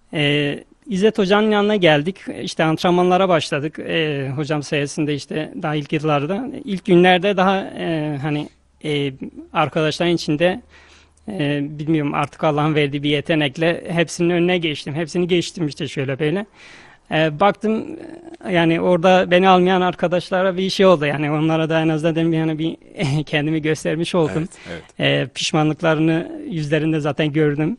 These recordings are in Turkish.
İzzet Hoca'nın yanına geldik. İşte antrenmanlara başladık. Hocam sayesinde işte daha ilk yıllarda, ilk günlerde daha hani arkadaşların içinde bilmiyorum artık Allah'ın verdiği bir yetenekle hepsinin önüne geçtim. Hepsini geçtim işte şöyle böyle. Baktım yani orada beni almayan arkadaşlara bir şey oldu. Yani onlara da en azından dedim yani bir kendimi göstermiş oldum. Evet, evet. Pişmanlıklarını yüzlerinde zaten gördüm.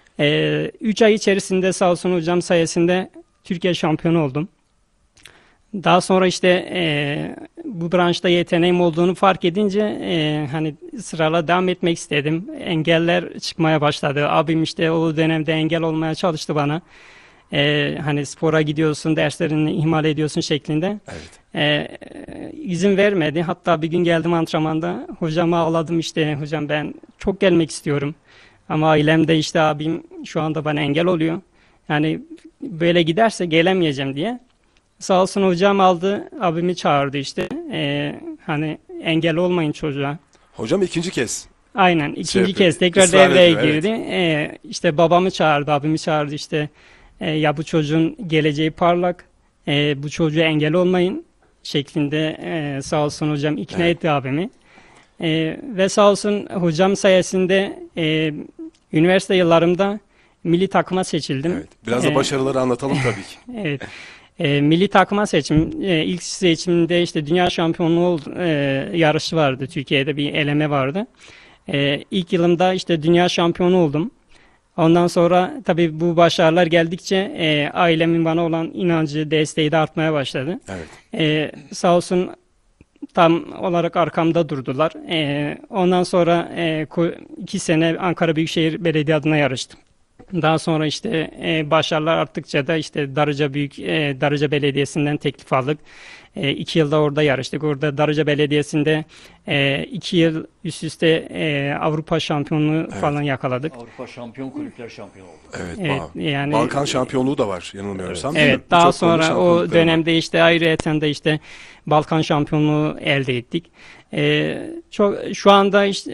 3 ay içerisinde sağ olsun hocam sayesinde Türkiye şampiyonu oldum. Daha sonra işte bu branşta yeteneğim olduğunu fark edince hani sırala devam etmek istedim. Engeller çıkmaya başladı. Abim işte o dönemde engel olmaya çalıştı bana. Hani spora gidiyorsun, derslerini ihmal ediyorsun şeklinde. Evet. İzin vermedi. Hatta bir gün geldim antrenmanda. Hocama ağladım işte. Hocam ben çok gelmek istiyorum. Ama ailemde işte abim şu anda bana engel oluyor. Yani böyle giderse gelemeyeceğim diye. Sağ olsun hocam aldı, abimi çağırdı işte. Hani engel olmayın çocuğa. Hocam ikinci kez Aynen ikinci yapıyor, kez tekrar ısrar devreye ediyor, evet. girdi. İşte babamı çağırdı, abimi çağırdı işte. Ya bu çocuğun geleceği parlak, bu çocuğa engel olmayın şeklinde sağ olsun hocam ikna Evet. etti abimi. Ve sağ olsun hocam sayesinde üniversite yıllarımda milli takıma seçildim. Evet. Biraz da E, başarıları anlatalım tabii ki. evet. Milli takıma seçim. İlk seçimde işte dünya şampiyonluğu yarışı vardı. Türkiye'de bir eleme vardı. İlk yılımda işte dünya şampiyonu oldum. Ondan sonra tabii bu başarılar geldikçe ailemin bana olan inancı, desteği de artmaya başladı. Evet. Sağ olsun tam olarak arkamda durdular. Ondan sonra 2 sene Ankara Büyükşehir Belediye adına yarıştım. Daha sonra işte başarılar arttıkça da işte Darıca Belediyesi'nden teklif aldık. 2 yılda orada yarıştık. Orada Darıca Belediyesi'nde 2 yıl üst üste Avrupa şampiyonluğu Evet. falan yakaladık. Avrupa şampiyon, kulüpler şampiyonu oldu. Evet. Evet, yani Balkan şampiyonluğu da var yanılmıyorsam, değil mi? evet, daha Birçok konuda sonra o şampiyonlukları var. dönemde işte ayrıyeten de işte Balkan şampiyonluğu elde ettik. Çok şu anda işte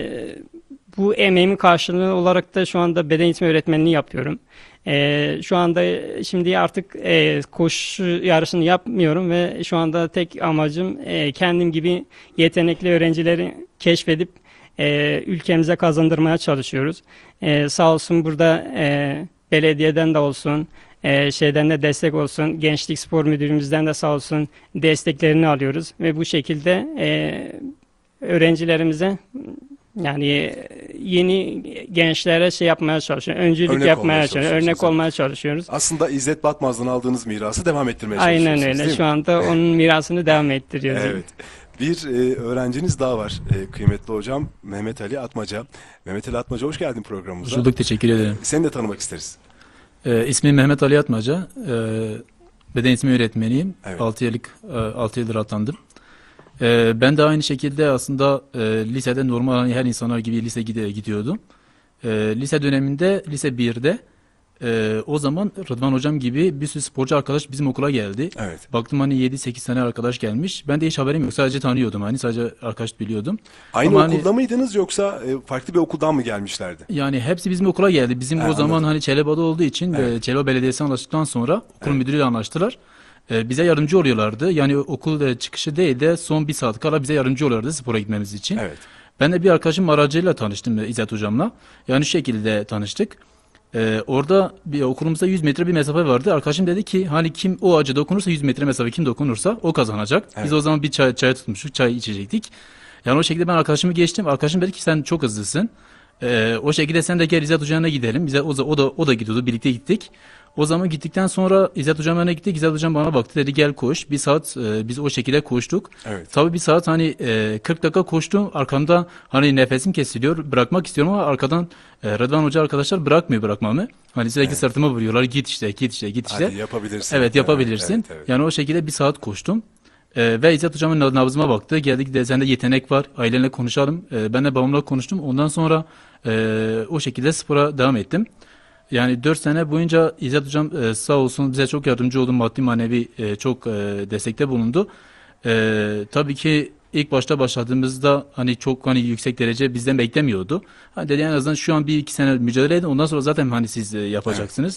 bu emeğimin karşılığı olarak da şu anda beden eğitimi öğretmenliği yapıyorum. Şu anda şimdi artık koşu yarışını yapmıyorum ve şu anda tek amacım kendim gibi yetenekli öğrencileri keşfedip ülkemize kazandırmaya çalışıyoruz. Sağ olsun burada belediyeden de olsun, şeyden de destek olsun, Gençlik Spor Müdürümüzden de sağ olsun desteklerini alıyoruz ve bu şekilde öğrencilerimize yani yeni gençlere şey yapmaya çalışıyoruz, öncülük Örnek yapmaya olmaya çalışıyoruz, çalışıyorsunuz, örnek evet. olmaya çalışıyoruz. Aslında İzzet Batmaz'dan aldığınız mirası devam ettirmeye Aynen çalışıyorsunuz, öyle. değil Şu mi? anda onun mirasını devam ettiriyoruz. Evet. Bir öğrenciniz daha var, kıymetli hocam, Mehmet Ali Atmaca. Mehmet Ali Atmaca, hoş geldin Hoş programımıza. bulduk, teşekkür ederim. Seni de tanımak isteriz. İsmim Mehmet Ali Atmaca. Beden eğitimi öğretmeniyim. Evet. 6 yıldır atandım. Ben de aynı şekilde aslında lisede normal her insanlar gibi lise gidiyordum. Lise döneminde, lise 1'de o zaman Rıdvan hocam gibi bir sürü sporcu arkadaş bizim okula geldi. Evet. Baktım hani 7-8 tane arkadaş gelmiş. Ben de hiç haberim yok. Sadece tanıyordum, hani sadece arkadaş biliyordum. Aynı Ama hani okulda mıydınız yoksa farklı bir okuldan mı gelmişlerdi? yani hepsi bizim okula geldi. Bizim o zaman Anladım. hani Çeleba'da olduğu için Evet. Çeleba Belediyesi anlaştıktan sonra okul müdürüyle anlaştılar. Bize yardımcı oluyorlardı. Yani okul çıkışı değil de son bir saat kala bize yardımcı oluyorlardı spora gitmemiz için. Evet. Ben de bir arkadaşım aracıyla tanıştım, İzzet hocamla. Yani şu şekilde tanıştık. Orada okulumuzda 100 metre bir mesafe vardı. Arkadaşım dedi ki hani kim o ağaca dokunursa 100 metre mesafe kim dokunursa o kazanacak. Evet. Biz o zaman bir çay tutmuştuk. Çay içecektik. Yani o şekilde ben arkadaşımı geçtim. Arkadaşım dedi ki sen çok hızlısın. O şekilde sen de gel İzzet Hoca'na gidelim. O da gidiyordu. Birlikte gittik. O zaman gittikten sonra İzzet Hocam'ın yanına gittik. İzzet Hocam bana baktı. Dedi gel koş. Bir saat biz o şekilde koştuk. Evet. Tabii bir saat hani 40 dakika koştum. Arkamda hani nefesim kesiliyor. Bırakmak istiyorum ama arkadan Rıdvan Hoca arkadaşlar bırakmamı. Hani sürekli Evet. sırtıma vuruyorlar. Git işte, git işte, git işte. Hadi yapabilirsin. Evet, yapabilirsin. Evet, evet. Yani o şekilde bir saat koştum. Ve İzzet Hocam'ın nabzıma baktı. Geldik de sende yetenek var. Ailenle konuşalım. Ben de babamla konuştum. Ondan sonra o şekilde spora devam ettim. Yani 4 sene boyunca İzzet Hocam sağ olsun bize çok yardımcı oldu. Maddi manevi çok destekte bulundu. Tabii ki ilk başta başladığımızda hani çok hani yüksek derece bizden beklemiyordu. Hani dedi en azından şu an 1-2 sene mücadele edin. Ondan sonra zaten hani siz yapacaksınız.